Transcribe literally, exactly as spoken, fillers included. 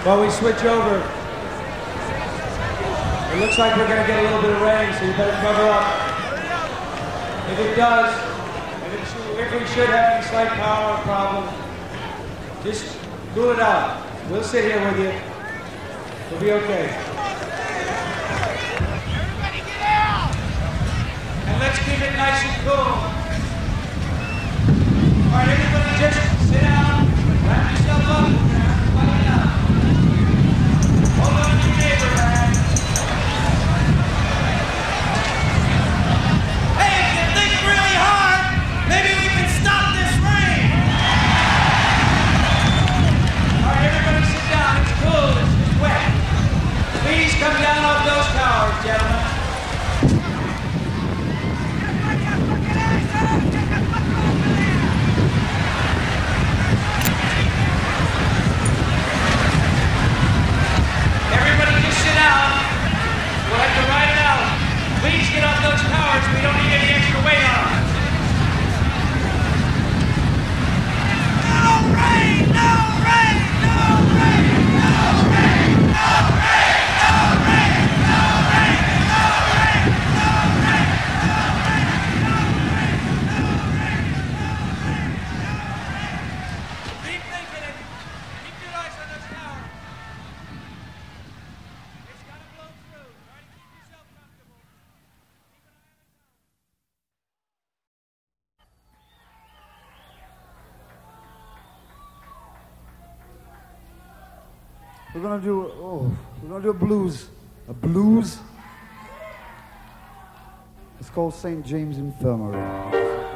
While we switch over, it looks like we're going to get a little bit of rain, so you better cover up. If it does, if, it should, if we should have any slight power problem, just cool it out. We'll sit here with you. We'll be okay. Everybody get out! And let's keep it nice and cool. All right, everybody just sit down, wrap yourself up, everybody down. Hold on to your neighbor, man. Hey, if you think really hard, maybe we can stop this rain! All right, everybody sit down. It's cool. It's just wet. Please come down off those towers, gentlemen. Everybody just sit down. We'll have to ride it out. Please get off those towers. We don't need any extra weight on them. No rain! No rain! No rain! No rain! No rain! No rain! No rain! No rain! No rain! No rain! No rain! No rain! Keep thinking it. Keep your eyes on those towers. It's gonna blow through. Try to keep yourself comfortable. Keep an eye on the We're gonna do oh, we're gonna do a blues, a blues. It's called Saint James Infirmary.